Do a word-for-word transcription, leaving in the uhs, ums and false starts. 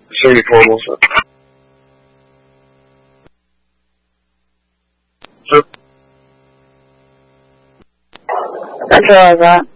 Sorry, formal, sir. Sir? That's all I got.